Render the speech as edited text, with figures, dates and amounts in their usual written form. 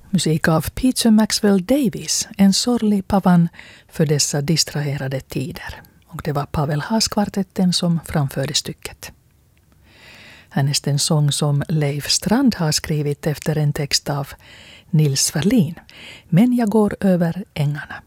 Musik av Peter Maxwell Davies, en sorglig pavan för dessa distraherade tider. Och det var Pavel Haas-kvartetten som framförde stycket. Härnäst en sång som Leif Strand har skrivit efter en text av Nils Ferlin. Men jag går över ängarna.